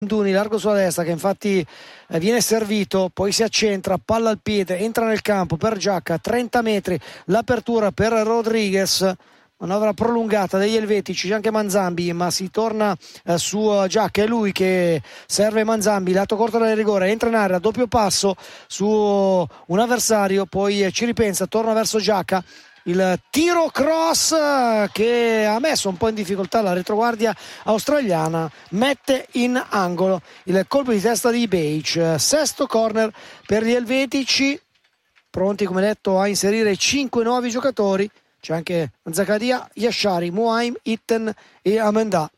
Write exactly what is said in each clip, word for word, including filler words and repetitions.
Duni largo sulla destra, che infatti eh, viene servito, poi si accentra, palla al piede, entra nel campo per Giacca, trenta metri, l'apertura per Rodriguez, manovra prolungata degli elvetici, c'è anche Manzambi, ma si torna eh, su Giacca, è lui che serve Manzambi, lato corto del rigore, entra in area, doppio passo su un avversario, poi eh, ci ripensa, torna verso Giacca, il tiro cross che ha messo un po' in difficoltà la retroguardia australiana, mette in angolo il colpo di testa di Beich. Sesto corner per gli elvetici, pronti come detto a inserire cinque nuovi giocatori, c'è anche Zakaria, Yashari, Muaim, Itten e Amenda.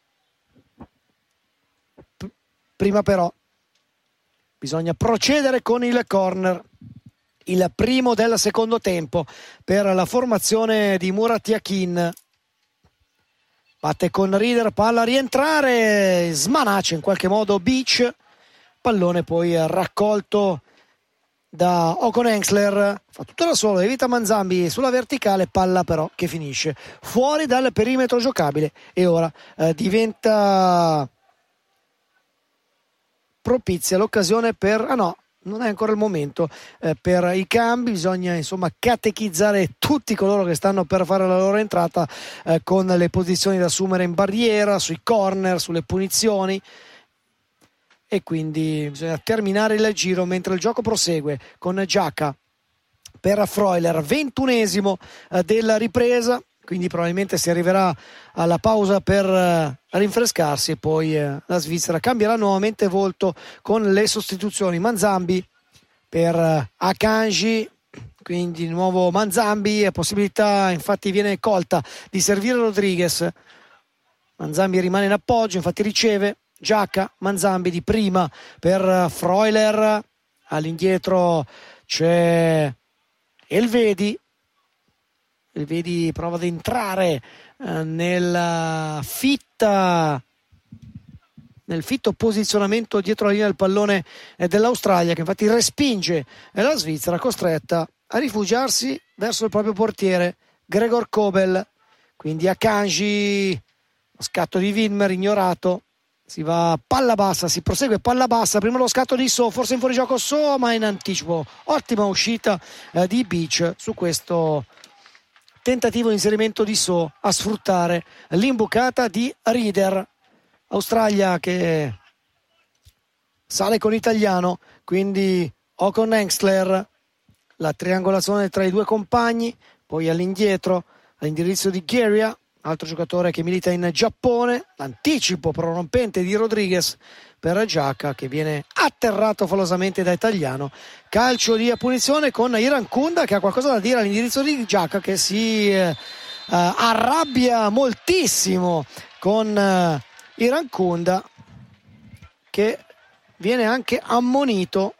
P- prima però bisogna procedere con il corner, il primo del secondo tempo per la formazione di Murat Yakin. Batte con Rieder, palla a rientrare, smanaccia in qualche modo Beach, pallone poi raccolto da Ocon Hensler, fa tutto da solo, evita Manzambi sulla verticale, palla però che finisce fuori dal perimetro giocabile e ora eh, diventa propizia l'occasione per ah no non è ancora il momento eh, per i cambi, bisogna insomma catechizzare tutti coloro che stanno per fare la loro entrata eh, con le posizioni da assumere in barriera, sui corner, sulle punizioni, e quindi bisogna terminare il giro mentre il gioco prosegue con Giacca per Freuler, ventunesimo eh, della ripresa, quindi probabilmente si arriverà alla pausa per uh, rinfrescarsi e poi uh, la Svizzera cambierà nuovamente volto con le sostituzioni. Manzambi per uh, Akanji, quindi di nuovo Manzambi, possibilità infatti viene colta di servire Rodriguez, Manzambi rimane in appoggio, infatti riceve Giacca, Manzambi di prima per uh, Freuler, all'indietro c'è Elvedi, Elvedi prova ad entrare eh, nella fitta nel fitto posizionamento dietro la linea del pallone eh, dell'Australia, che infatti respinge eh, la Svizzera, costretta a rifugiarsi verso il proprio portiere Gregor Kobel. Quindi Akanji, lo scatto di Widmer ignorato, si va palla bassa, si prosegue palla bassa, prima lo scatto di So, forse in fuorigioco So, ma in anticipo ottima uscita eh, di Beach su questo tentativo di inserimento di So a sfruttare l'imbucata di Rieder. Australia che sale con italiano, quindi Ocon Hensler, la triangolazione tra i due compagni, poi all'indietro all'indirizzo di Gheria, altro giocatore che milita in Giappone, l'anticipo prorompente di Rodriguez per Giacca che viene atterrato falosamente da italiano. Calcio di punizione con Irankunda che ha qualcosa da dire all'indirizzo di Giacca, che si eh, uh, arrabbia moltissimo con uh, Irankunda, che viene anche ammonito.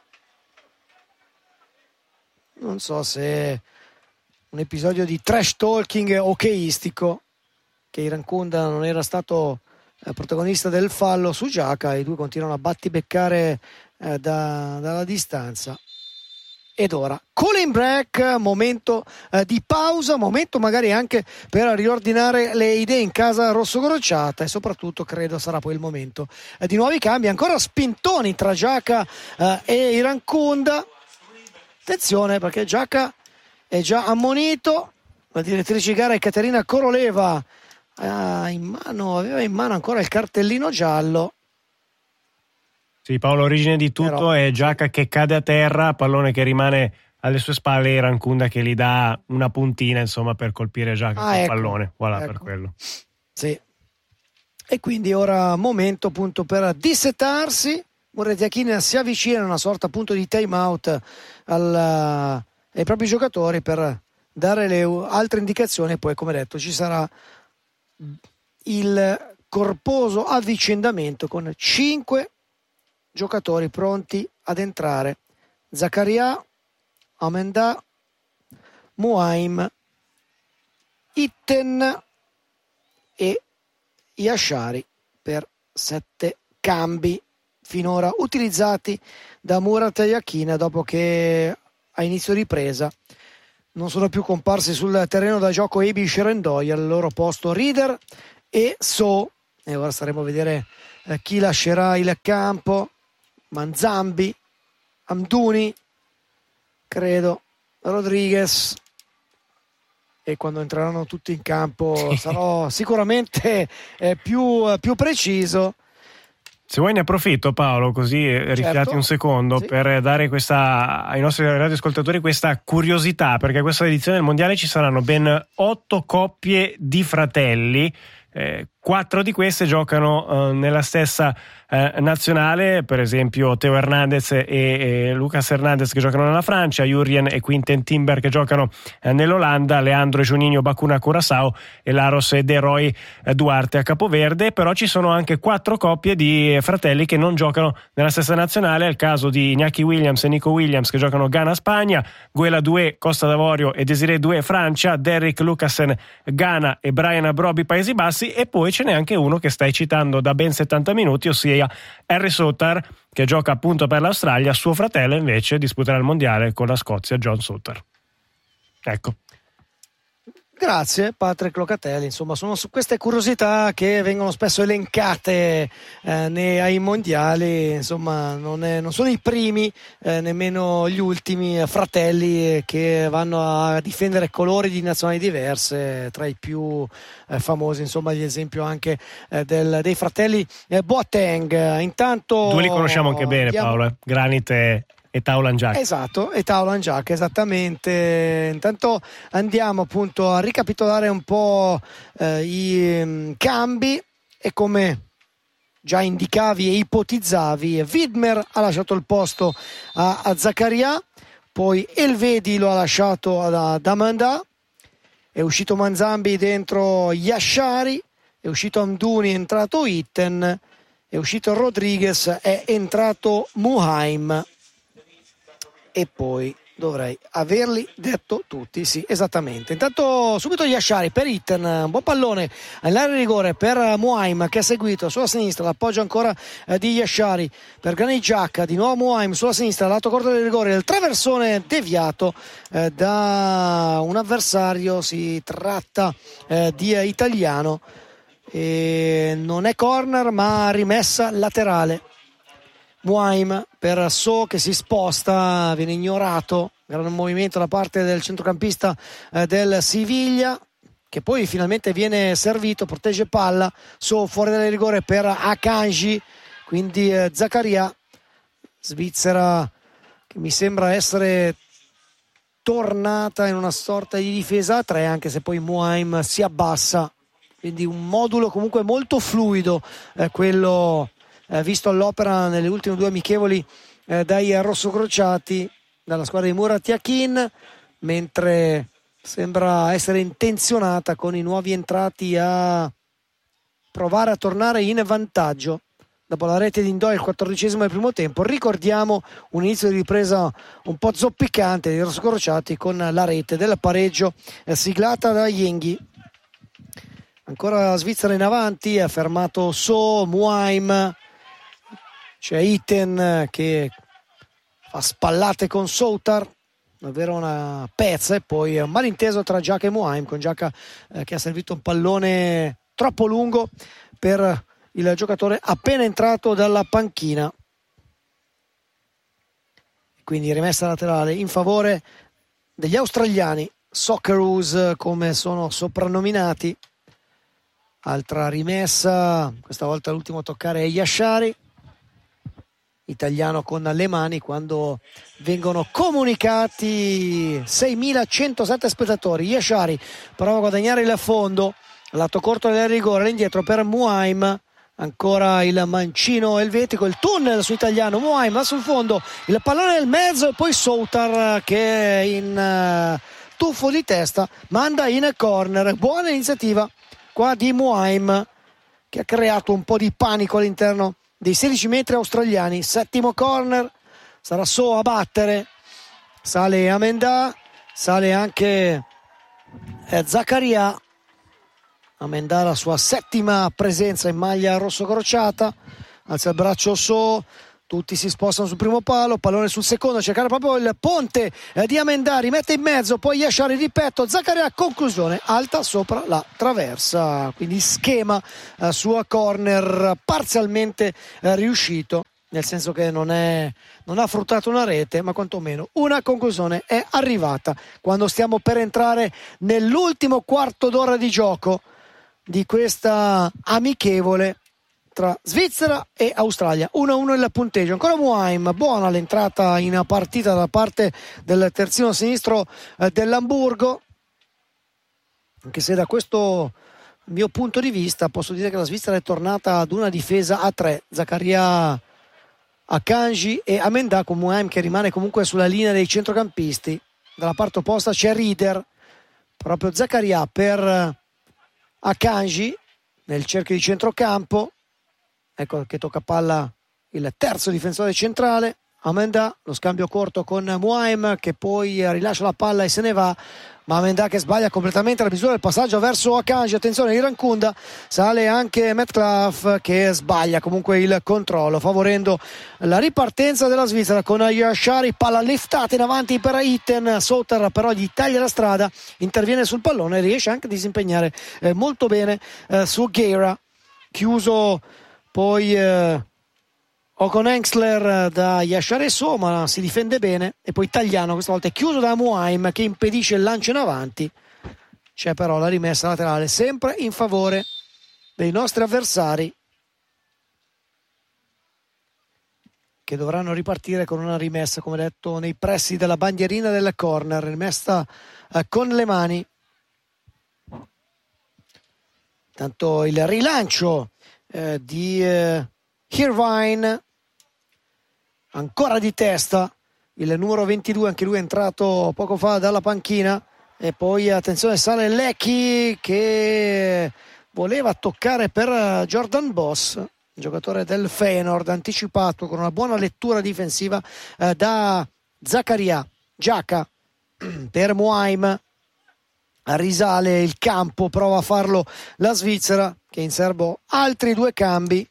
Non so se un episodio di trash talking hockeyistico, che Irankunda non era stato eh, protagonista del fallo su Giacca, i due continuano a battibeccare eh, da, dalla distanza. Ed ora cooling break, momento eh, di pausa, momento magari anche per riordinare le idee in casa rossogorciata, e soprattutto credo sarà poi il momento eh, di nuovi cambi, ancora spintoni tra Giacca eh, e Irankunda. Attenzione perché Giacca è già ammonito, la direttrice di gara è Caterina Koroleva, ah, in mano, aveva in mano ancora il cartellino giallo. Sì, Paolo, origine di tutto. Però è Giacca che cade a terra, pallone che rimane alle sue spalle, e Irankunda che gli dà una puntina insomma per colpire Giacca ah, col ecco, pallone, voilà, ecco. Per quello. Sì. E quindi ora momento appunto per dissetarsi. Murat Yakin si avvicina a una sorta appunto di time out al, ai propri giocatori per dare le altre indicazioni, e poi come detto ci sarà il corposo avvicendamento con cinque giocatori pronti ad entrare: Zakaria, Amenda, Muaim, Itten e Yashari per sette cambi finora utilizzati da Murat Yakin, dopo che a inizio ripresa non sono più comparsi sul terreno da gioco Ebi Sherendoy, al loro posto Rieder e So. e ora staremo a vedere eh, chi lascerà il campo. Manzambi, Amdouni, credo, Rodriguez, e quando entreranno tutti in campo sarò sicuramente eh, più, eh, più preciso. Se vuoi ne approfitto, Paolo, così rifiati certo. un secondo sì. per dare questa, ai nostri radioascoltatori questa curiosità, perché a questa edizione del Mondiale ci saranno ben otto coppie di fratelli. Eh, quattro di queste giocano eh, nella stessa eh, nazionale, per esempio Teo Hernandez e, e Lucas Hernandez che giocano nella Francia, Jurrien e Quinten Timber che giocano eh, nell'Olanda, Leandro e Juninho Bacuna a Curaçao e Laros e De Roy eh, Duarte a Capoverde. Però ci sono anche quattro coppie di eh, fratelli che non giocano nella stessa nazionale, è il caso di Iñaki Williams e Nico Williams che giocano Ghana-Spagna, Guela Doué Costa d'Avorio e Desiré Doué Francia, Derrick Lucasen Ghana e Brian Brobbey Paesi Bassi, e poi ce n'è anche uno che stai citando da ben settanta minuti, ossia Harry Souttar, che gioca appunto per l'Australia. Suo fratello invece disputerà il mondiale con la Scozia, John Souttar. Ecco. Grazie Patrick Locatelli, insomma sono su queste curiosità che vengono spesso elencate eh, nei, ai mondiali, insomma non, è, non sono i primi eh, nemmeno gli ultimi fratelli che vanno a difendere colori di nazionali diverse. Tra i più eh, famosi insomma gli esempi anche eh, del, dei fratelli eh, Boateng. Intanto due li conosciamo anche bene abbiamo... Paolo, eh? Granit e E Taulan Jack. Esatto, e Taulan Jack, esattamente. Intanto andiamo appunto a ricapitolare un po' eh, i um, cambi, e come già indicavi e ipotizzavi, Widmer ha lasciato il posto a, a Zakaria, poi Elvedi lo ha lasciato ad Amanda, è uscito Manzambi dentro Yashari, è uscito Amdouni, è entrato Itten, è uscito Rodriguez, è entrato Muhaim. E poi dovrei averli detto tutti, sì, esattamente. Intanto subito Yashari per Itten, un buon pallone all'area di rigore per Muhaim che ha seguito sulla sinistra, l'appoggio ancora eh, di Yashari per Granit Xhaka, di nuovo Muhaim sulla sinistra, lato corto del rigore, il traversone deviato eh, da un avversario, si tratta eh, di eh, Italiano, e non è corner ma rimessa laterale. Muhaim per So che si sposta, viene ignorato, gran movimento da parte del centrocampista eh, del Siviglia, che poi finalmente viene servito, protegge palla, So fuori dal rigore per Akanji, quindi eh, Zakaria, Svizzera che mi sembra essere tornata in una sorta di difesa a tre, anche se poi Muhaim si abbassa, quindi un modulo comunque molto fluido eh, quello Eh, visto all'opera nelle ultime due amichevoli eh, dai rossocrociati dalla squadra di Murat Yakin, mentre sembra essere intenzionata con i nuovi entrati a provare a tornare in vantaggio dopo la rete di Ndoye il quattordicesimo del primo tempo. Ricordiamo un inizio di ripresa un po' zoppicante dei rossocrociati con la rete del pareggio eh, siglata da Yenghi. Ancora la Svizzera in avanti, ha fermato So, Muhaim, c'è Itten che fa spallate con Souttar, davvero una pezza, e poi un malinteso tra Xhaka e Muhaim, con Xhaka eh, che ha servito un pallone troppo lungo per il giocatore appena entrato dalla panchina, quindi rimessa laterale in favore degli australiani, Socceroos come sono soprannominati. Altra rimessa, questa volta l'ultimo a toccare è Yashari, italiano con le mani, quando vengono comunicati seimilacentosette spettatori. Yashari prova a guadagnare il fondo, lato corto del rigore, l'indietro per Muhaim, ancora il mancino elvetico, il tunnel su italiano, Muhaim va sul fondo, il pallone nel mezzo, e poi Souttar che in uh, tuffo di testa manda in corner. Buona iniziativa qua di Muhaim, che ha creato un po' di panico all'interno dei sedici metri australiani. Settimo corner, sarà So a battere, sale Amenda, sale anche eh, Zakaria. Amenda la sua settima presenza in maglia rosso crociata, alza il braccio So, tutti si spostano sul primo palo, pallone sul secondo, cercare proprio il ponte eh, di Amendà, mette in mezzo, poi Yashari di petto, Zaccaria, conclusione alta sopra la traversa, quindi schema eh, sua corner parzialmente eh, riuscito, nel senso che non, è, non ha fruttato una rete, ma quantomeno una conclusione è arrivata quando stiamo per entrare nell'ultimo quarto d'ora di gioco di questa amichevole tra Svizzera e Australia. uno a uno il punteggio, ancora Muheim, buona l'entrata in partita da parte del terzino sinistro eh, dell'Amburgo, anche se da questo mio punto di vista posso dire che la Svizzera è tornata ad una difesa a tre, Zaccaria, Akanji e Amendà, con Muheim che rimane comunque sulla linea dei centrocampisti. Dalla parte opposta c'è Rieder, proprio Zaccaria per Akanji nel cerchio di centrocampo. Ecco che tocca palla il terzo difensore centrale, Amendà, lo scambio corto con Muheim che poi rilascia la palla e se ne va, ma Amendà che sbaglia completamente la misura del passaggio verso Akanji. Attenzione, Irankunda, sale anche Metcalf che sbaglia comunque il controllo, favorendo la ripartenza della Svizzera con Yashari, palla liftata in avanti per Itten, Soter però gli taglia la strada, interviene sul pallone e riesce anche a disimpegnare eh, molto bene eh, su Guerra, chiuso poi eh, Ocon Hensler da Yashare So, ma si difende bene, e poi Tagliano questa volta è chiuso da Muheim che impedisce il lancio in avanti. C'è però la rimessa laterale sempre in favore dei nostri avversari, che dovranno ripartire con una rimessa, come detto, nei pressi della bandierina del corner, rimessa eh, con le mani. Tanto il rilancio Eh, di eh, Irvine, ancora di testa il numero ventidue, anche lui è entrato poco fa dalla panchina, e poi attenzione sale Leckie che voleva toccare per Jordan Boss, giocatore del Feyenoord, anticipato con una buona lettura difensiva eh, da Zaccaria. Giacca per Muheim, risale il campo, prova a farlo la Svizzera che in serbo altri due cambi,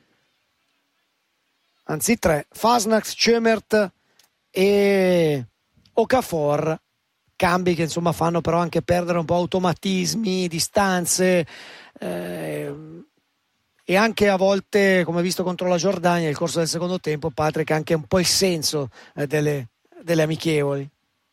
anzi tre, Fasnacht, Schömert e Okafor, cambi che insomma fanno però anche perdere un po' automatismi, distanze eh, e anche a volte, come visto contro la Giordania nel corso del secondo tempo, Patrick, anche un po' il senso eh, delle, delle amichevoli.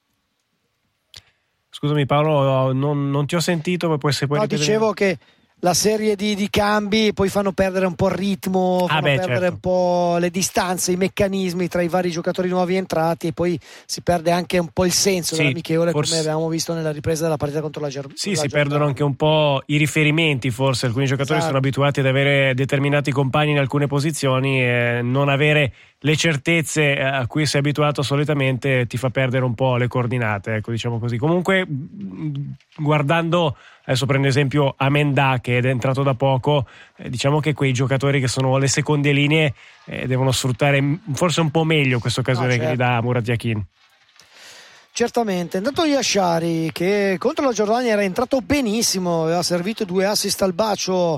Scusami Paolo, non, non ti ho sentito, ma poi se puoi no, ripetere... dicevo che la serie di, di cambi poi fanno perdere un po' il ritmo, fanno ah beh, perdere certo. un po' le distanze, i meccanismi tra i vari giocatori nuovi entrati, e poi si perde anche un po' il senso sì, dell'amichevole, forse... come avevamo visto nella ripresa della partita contro la Germania. Sì, si Germania. Perdono anche un po' i riferimenti, forse alcuni giocatori esatto. sono abituati ad avere determinati compagni in alcune posizioni e non avere le certezze a cui sei abituato solitamente ti fa perdere un po' le coordinate, ecco, diciamo così. Comunque guardando, adesso prendo esempio Amendà che è entrato da poco, eh, diciamo che quei giocatori che sono le seconde linee eh, devono sfruttare forse un po' meglio questa occasione no, certo. che gli dà Murat Yakin. Certamente, intanto Yashari che contro la Giordania era entrato benissimo, aveva servito due assist al bacio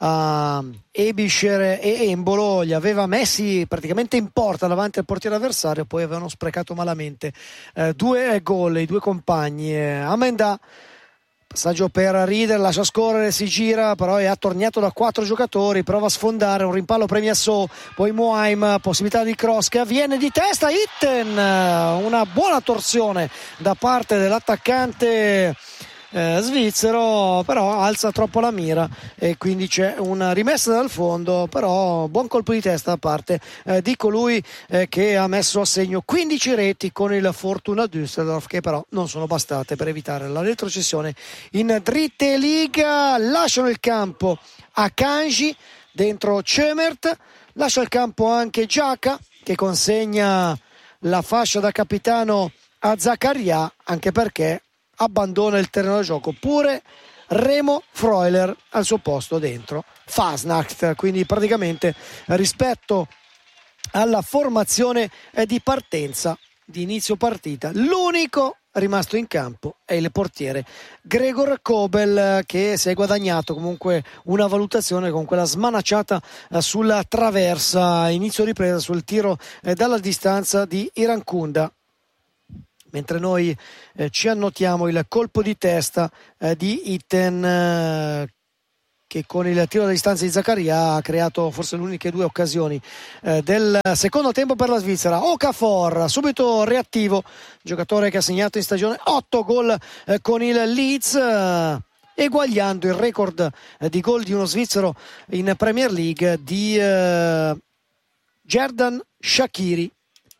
a Ebischer e Embolo, li aveva messi praticamente in porta davanti al portiere avversario, poi avevano sprecato malamente eh, due gol i due compagni. eh, Amendà, passaggio per Rieder, lascia scorrere, si gira, però è attorniato da quattro giocatori, prova a sfondare, un rimpallo premia So, poi Muheim, possibilità di cross che avviene di testa, Itten, una buona torsione da parte dell'attaccante eh, svizzero, però alza troppo la mira e quindi c'è una rimessa dal fondo, però buon colpo di testa da parte eh, di colui eh, che ha messo a segno quindici reti con il Fortuna Düsseldorf, che però non sono bastate per evitare la retrocessione in Dritte Liga. Lasciano il campo Akanji, dentro Schömert, lascia il campo anche Giacca che consegna la fascia da capitano a Zaccaria, anche perché abbandona il terreno da gioco pure Remo Freuler al suo posto dentro Fasnacht, quindi praticamente rispetto alla formazione di partenza di inizio partita l'unico rimasto in campo è il portiere Gregor Kobel, che si è guadagnato comunque una valutazione con quella smanacciata sulla traversa, inizio ripresa sul tiro dalla distanza di Irankunda. Mentre noi eh, ci annotiamo il colpo di testa eh, di Itten, eh, che con il tiro da distanza di Zaccaria ha creato forse le uniche due occasioni eh, del secondo tempo per la Svizzera. Okafor subito reattivo, giocatore che ha segnato in stagione otto gol eh, con il Leeds, eh, eguagliando il record eh, di gol di uno svizzero in Premier League di eh, Xherdan Shaqiri,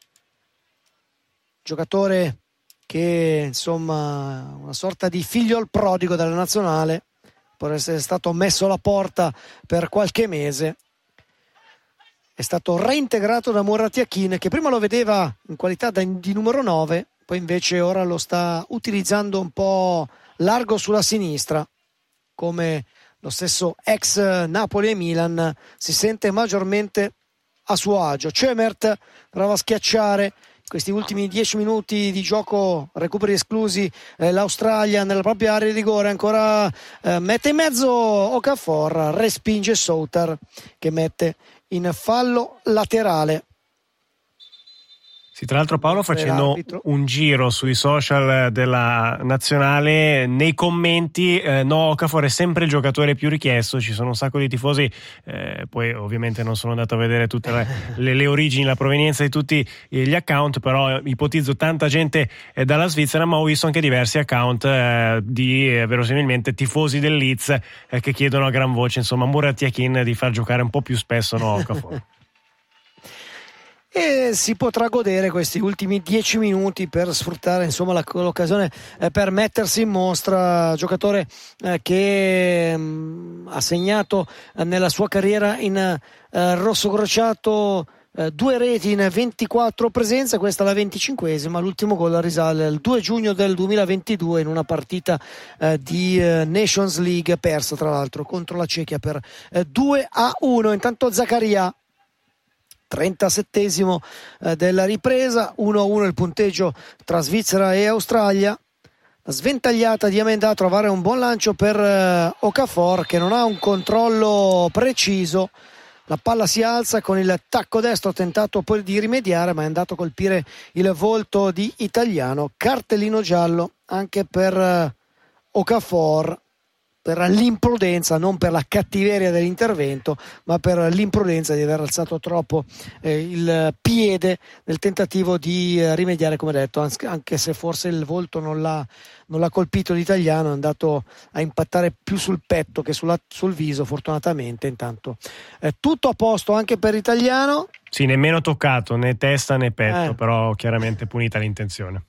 giocatore che insomma una sorta di figlio prodigo della nazionale, per essere stato messo alla porta per qualche mese. È stato reintegrato da Murat Yakin, che prima lo vedeva in qualità di numero nove, poi invece ora lo sta utilizzando un po' largo sulla sinistra, come lo stesso ex Napoli e Milan si sente maggiormente a suo agio. Cemert prova a schiacciare questi ultimi dieci minuti di gioco, recuperi esclusi, eh, l'Australia nella propria area di rigore, ancora eh, mette in mezzo Okafor, respinge Soutar che mette in fallo laterale. Sì, tra l'altro Paolo, facendo un giro sui social della nazionale, nei commenti eh, no, Okafor è sempre il giocatore più richiesto, ci sono un sacco di tifosi, eh, poi ovviamente non sono andato a vedere tutte le, le, le origini, la provenienza di tutti gli account, però ipotizzo tanta gente eh, dalla Svizzera, ma ho visto anche diversi account eh, di eh, verosimilmente tifosi del Leeds eh, che chiedono a gran voce, insomma, Murat Yakin di far giocare un po' più spesso no, Okafor. E si potrà godere questi ultimi dieci minuti per sfruttare insomma la, l'occasione eh, per mettersi in mostra. Giocatore eh, che mh, ha segnato eh, nella sua carriera in eh, rossocrociato eh, due reti in ventiquattro presenze, questa è la venticinquesima, l'ultimo gol risale al due giugno del duemilaventidue in una partita eh, di eh, Nations League persa tra l'altro contro la Cechia per eh, due a uno. Intanto Zaccaria, trentasettesimo eh, della ripresa, uno a uno il punteggio tra Svizzera e Australia. La sventagliata di Amenda a trovare un buon lancio per eh, Okafor, che non ha un controllo preciso. La palla si alza con il tacco destro, ha tentato poi di rimediare ma è andato a colpire il volto di Italiano. Cartellino giallo anche per eh, Okafor, per l'imprudenza, non per la cattiveria dell'intervento, ma per l'imprudenza di aver alzato troppo eh, il piede nel tentativo di eh, rimediare, come detto, anche se forse il volto non l'ha, non l'ha colpito l'Italiano, è andato a impattare più sul petto che sulla, sul viso, fortunatamente. Intanto eh, tutto a posto anche per Italiano. Sì, nemmeno toccato, né testa né petto, eh. però chiaramente punita l'intenzione.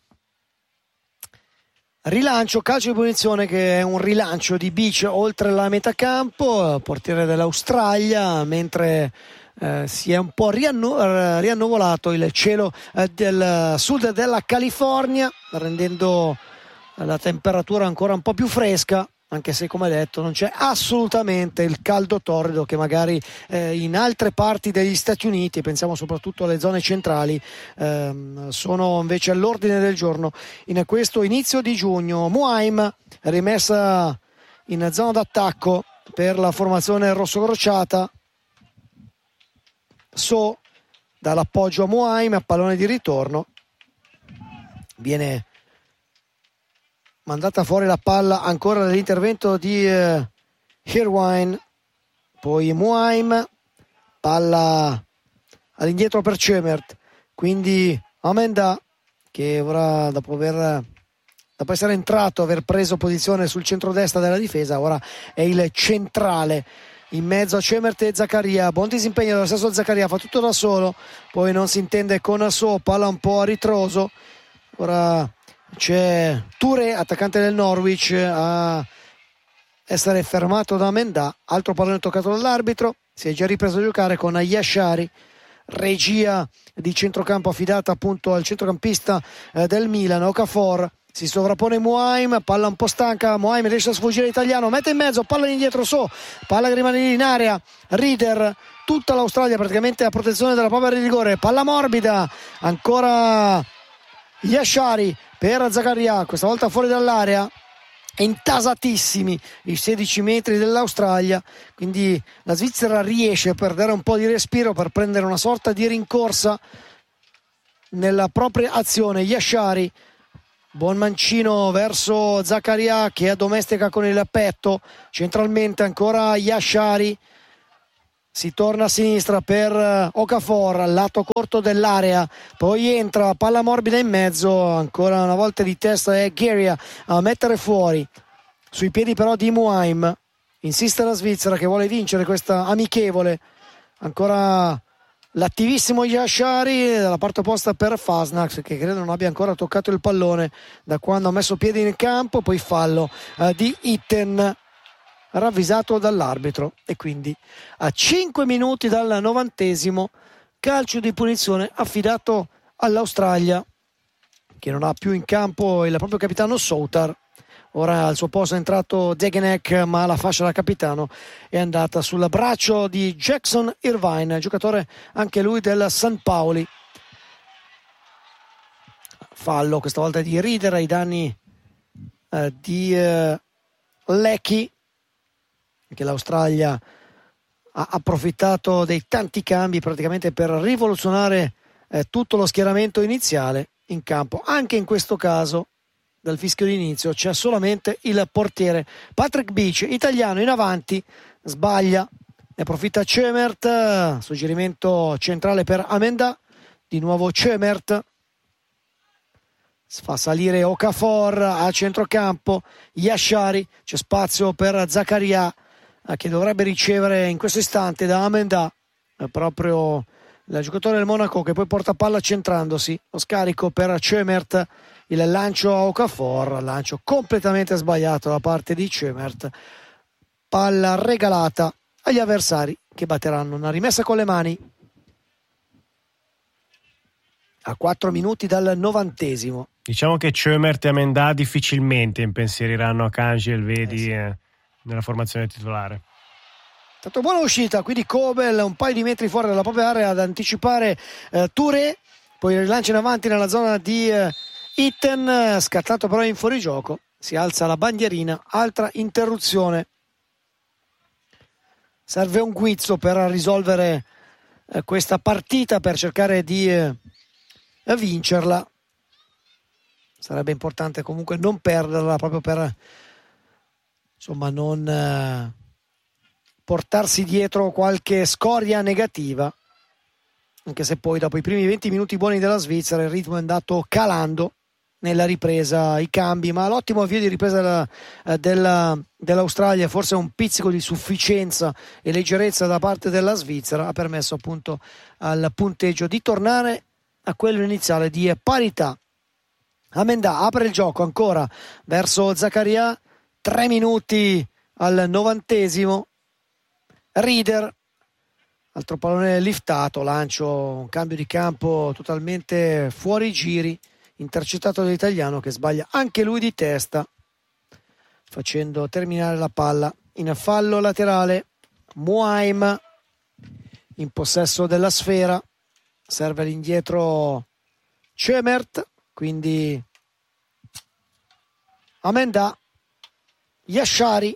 Rilancio, calcio di punizione, che è un rilancio di Beach oltre la metà campo, portiere dell'Australia, mentre eh, si è un po' riannu- riannuvolato il cielo eh, del sud della California, rendendo la temperatura ancora un po' più fresca, anche se, come detto, non c'è assolutamente il caldo torrido che magari eh, in altre parti degli Stati Uniti, pensiamo soprattutto alle zone centrali, ehm, sono invece all'ordine del giorno in questo inizio di giugno. Muaim rimessa in zona d'attacco per la formazione rossocrociata. So dall'appoggio a Muaim, a pallone di ritorno, viene mandata fuori la palla ancora dall'intervento di eh, Irvine, poi Muaim, palla all'indietro per Cemert, quindi Amenda, che ora dopo aver dopo essere entrato, aver preso posizione sul centrodestra della difesa, ora è il centrale in mezzo a Cemert e Zaccaria. Buon disimpegno dello stesso Zaccaria, fa tutto da solo, poi non si intende con So, palla un po' a ritroso. Ora c'è Touré, attaccante del Norwich, a essere fermato da Amenda. Altro pallone toccato dall'arbitro, si è già ripreso a giocare con Yashari, regia di centrocampo affidata appunto al centrocampista eh, del Milan. Okafor, si sovrappone Muaim, palla un po' stanca, Muaim riesce a sfuggire l'Italiano, mette in mezzo, palla indietro So, palla che rimane in area, Rieder, tutta l'Australia praticamente a protezione della propria rigore, palla morbida, ancora Yashari per Zakaria, questa volta fuori dall'area, intasatissimi i sedici metri dell'Australia, quindi la Svizzera riesce per dare un po' di respiro, per prendere una sorta di rincorsa nella propria azione. Yashari, buon mancino verso Zakaria che addomestica con il petto, centralmente ancora Yashari, si torna a sinistra per Okafor, lato corto dell'area, poi entra palla morbida in mezzo, ancora una volta di testa è Gheria a mettere fuori, sui piedi però di Muaim, insiste la Svizzera che vuole vincere questa amichevole, ancora l'attivissimo Yashari dalla parte opposta per Fasnax che credo non abbia ancora toccato il pallone da quando ha messo piedi in campo, poi fallo eh, di Itten ravvisato dall'arbitro e quindi a cinque minuti dal novantesimo calcio di punizione affidato all'Australia che non ha più in campo il proprio capitano Soutar. Ora al suo posto è entrato Degenek, ma la fascia da capitano è andata sul braccio di Jackson Irvine, giocatore anche lui del San Paoli. Fallo questa volta di Reader ai danni eh, di eh, Leckie, che l'Australia ha approfittato dei tanti cambi praticamente per rivoluzionare eh, tutto lo schieramento iniziale in campo. Anche in questo caso dal fischio d'inizio c'è solamente il portiere Patrick Beach, italiano, in avanti, sbaglia, ne approfitta Cemert, suggerimento centrale per Amenda, di nuovo Cemert, fa salire Okafor a centrocampo, Yashari, c'è spazio per Zakaria che dovrebbe ricevere in questo istante da Amenda, proprio il giocatore del Monaco che poi porta palla centrandosi, lo scarico per Cemert, il lancio a Okafor, lancio completamente sbagliato da parte di Cemert, palla regalata agli avversari che batteranno una rimessa con le mani a quattro minuti dal novantesimo. Diciamo che Cemert e Amenda difficilmente impensieriranno a Kanji e Elvedi eh sì. eh, nella formazione titolare. Tanto buona uscita, quindi Kobel un paio di metri fuori dalla propria area ad anticipare eh, Touré, poi rilancia in avanti nella zona di eh, Itten, scattato però in fuorigioco, si alza la bandierina, altra interruzione. Serve un guizzo per risolvere eh, questa partita, per cercare di eh, vincerla. Sarebbe importante comunque non perderla, proprio per insomma non eh, portarsi dietro qualche scoria negativa, anche se poi dopo i primi venti minuti buoni della Svizzera il ritmo è andato calando nella ripresa, i cambi, ma l'ottimo avvio di ripresa della, della, dell'Australia, forse un pizzico di sufficienza e leggerezza da parte della Svizzera, ha permesso appunto al punteggio di tornare a quello iniziale di parità. Amenda apre il gioco ancora verso Zakaria, tre minuti al novantesimo, Reader, altro pallone liftato, lancio, un cambio di campo totalmente fuori giri, intercettato dall'italiano che sbaglia anche lui di testa, facendo terminare la palla in fallo laterale. Muaim in possesso della sfera, serve all'indietro Cemert, quindi Amenda, Yashari,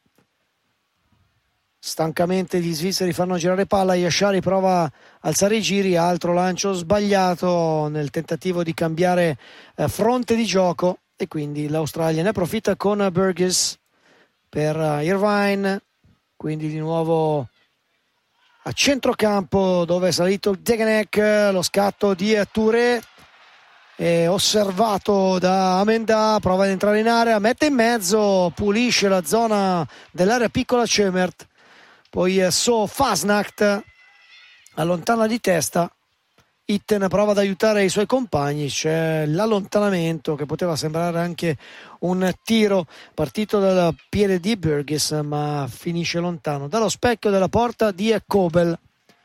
stancamente gli svizzeri fanno girare palla, Yashari prova a alzare i giri, altro lancio sbagliato nel tentativo di cambiare eh, fronte di gioco, e quindi l'Australia ne approfitta con Burgess per uh, Irvine, quindi di nuovo a centrocampo dove è salito Degenek, lo scatto di Touré è osservato da Amenda, prova ad entrare in area, mette in mezzo, pulisce la zona dell'area piccola Cemert, poi So Fasnacht allontana di testa, Itten prova ad aiutare i suoi compagni, c'è l'allontanamento che poteva sembrare anche un tiro partito dal piede di Burgess, ma finisce lontano dallo specchio della porta di Kobel.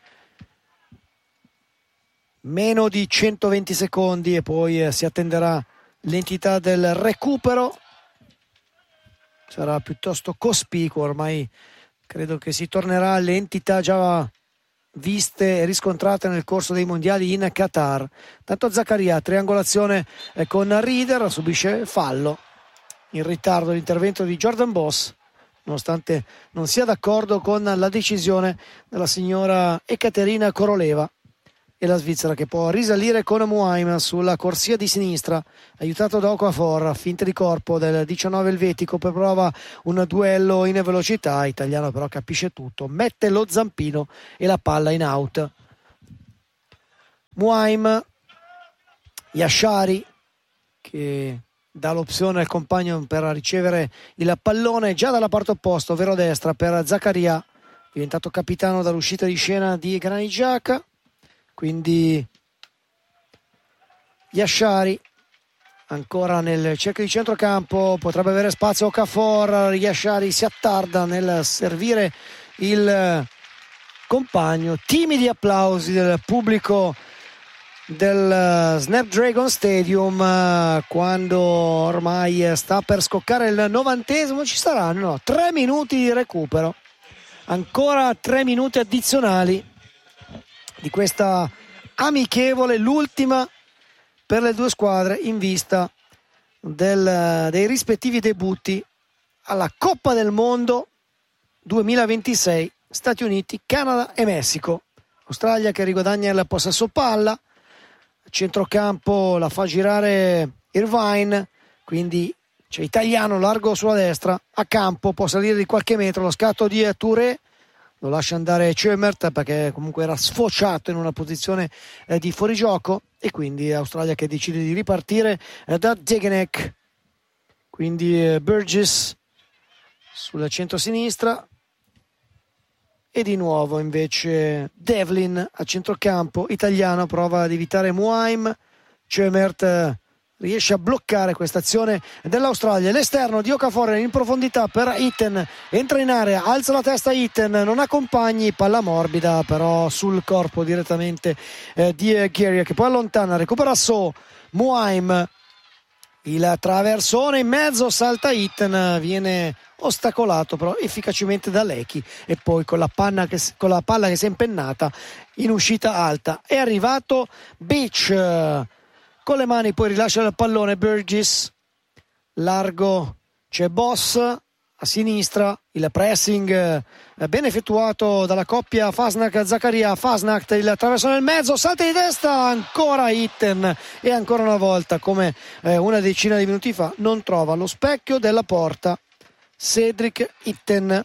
Meno di centoventi secondi e poi si attenderà l'entità del recupero, sarà piuttosto cospicuo, ormai credo che si tornerà all'entità già viste e riscontrate nel corso dei mondiali in Qatar. Tanto Zaccaria, triangolazione con Rieder, subisce fallo. In ritardo l'intervento di Jordan Boss, nonostante non sia d'accordo con la decisione della signora Ekaterina Koroleva. E la Svizzera che può risalire con Muaim sulla corsia di sinistra, aiutato da Okafor, finte di corpo del diciannove elvetico, poi prova un duello in velocità, italiano però capisce tutto, mette lo zampino e la palla in out. Muaim, Yashari che dà l'opzione al compagno per ricevere il pallone già dalla parte opposta, ovvero destra, per Zaccaria, diventato capitano dall'uscita di scena di Granit Xhaka. Quindi Yashari ancora nel cerchio di centrocampo, potrebbe avere spazio Okafor. Yashari si attarda nel servire il compagno. Timidi applausi del pubblico del Snapdragon Stadium quando ormai sta per scoccare il novantesimo. Ci saranno tre minuti di recupero, ancora tre minuti addizionali di questa amichevole, l'ultima per le due squadre in vista del, dei rispettivi debutti alla Coppa del Mondo duemilaventisei, Stati Uniti, Canada e Messico. Australia che riguadagna il possesso palla, centrocampo la fa girare Irvine, quindi c'è italiano largo sulla destra, a campo può salire di qualche metro, lo scatto di Touré, lo lascia andare Cemert perché comunque era sfociato in una posizione eh, di fuorigioco, e quindi Australia che decide di ripartire eh, da Degenek. Quindi eh, Burgess sulla centrosinistra e di nuovo invece Devlin a centrocampo, italiano, prova ad evitare Muaim. Cemert eh, riesce a bloccare questa azione dell'Australia. L'esterno di Okafor in profondità per Itten, entra in area, alza la testa Itten, non accompagni, palla morbida però sul corpo direttamente eh, di Gheria che poi allontana, recupera So. Muaim, il traversone in mezzo, salta Itten, viene ostacolato però efficacemente da Lecchi, e poi con la, panna che, con la palla che si è impennata in uscita alta è arrivato Beach. Con le mani poi rilascia il pallone Burgess, largo c'è Boss, a sinistra il pressing eh, ben effettuato dalla coppia Fasnacht-Zaccaria. Fasnacht, il traversone nel mezzo, salta di testa, ancora Itten, e ancora una volta come eh, una decina di minuti fa non trova lo specchio della porta Cedric Itten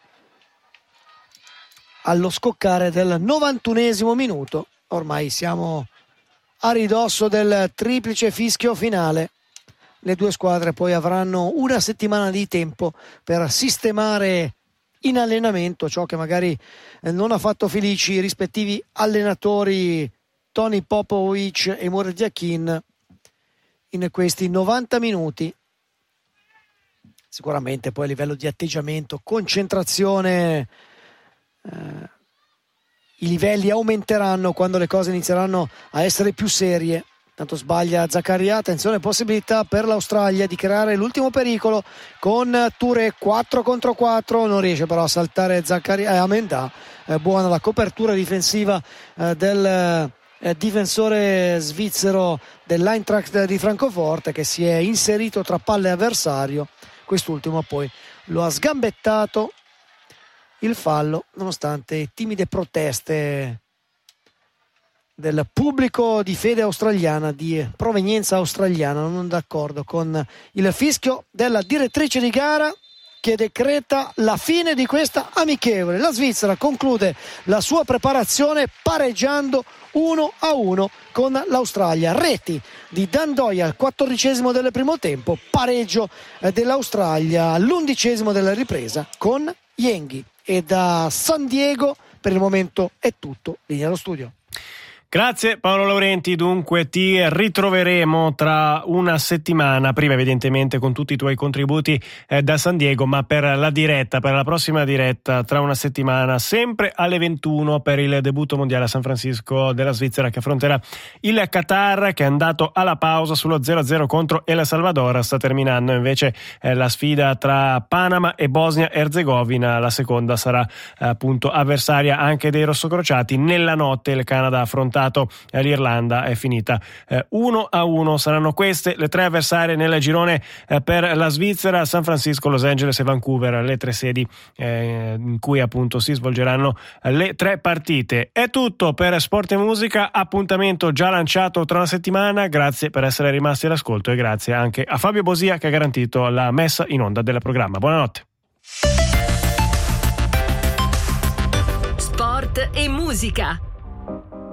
allo scoccare del novantunesimo minuto. Ormai siamo a ridosso del triplice fischio finale. Le due squadre poi avranno una settimana di tempo per sistemare in allenamento ciò che magari non ha fatto felici i rispettivi allenatori Tony Popovic e Murat Yakin in questi novanta minuti. Sicuramente poi a livello di atteggiamento, concentrazione, eh, i livelli aumenteranno quando le cose inizieranno a essere più serie. Tanto sbaglia Zaccaria, attenzione, possibilità per l'Australia di creare l'ultimo pericolo con Touré, quattro contro quattro, non riesce però a saltare Zaccaria, eh, Amenda, eh, buona la copertura difensiva eh, del eh, difensore svizzero dell'Eintracht di Francoforte, che si è inserito tra palle avversario. Quest'ultimo poi lo ha sgambettato il fallo, nonostante timide proteste del pubblico di fede australiana, di provenienza australiana, non d'accordo con il fischio della direttrice di gara che decreta la fine di questa amichevole. La Svizzera conclude la sua preparazione pareggiando uno a uno con l'Australia. Reti di Dan Doyle al quattordicesimo del primo tempo, pareggio dell'Australia all'undicesimo della ripresa con Yenghi. E da San Diego per il momento è tutto. Linea allo studio. Grazie Paolo Laurenti, dunque ti ritroveremo tra una settimana, prima evidentemente con tutti i tuoi contributi eh, da San Diego, ma per la diretta, per la prossima diretta tra una settimana, sempre alle ventuno per il debutto mondiale a San Francisco della Svizzera, che affronterà il Qatar, che è andato alla pausa sullo zero a zero contro El Salvador. Sta terminando invece eh, la sfida tra Panama e Bosnia-Erzegovina, la seconda sarà eh, appunto avversaria anche dei rossocrociati. Nella notte il Canada ha affrontato l'Irlanda, è finita eh, uno a uno. Saranno queste le tre avversarie nel girone eh, per la Svizzera: San Francisco, Los Angeles e Vancouver, le tre sedi eh, in cui appunto si svolgeranno eh, le tre partite. È tutto per Sport e Musica, appuntamento già lanciato tra una settimana. Grazie per essere rimasti all'ascolto e grazie anche a Fabio Bosia che ha garantito la messa in onda del programma. Buonanotte. Sport e Musica.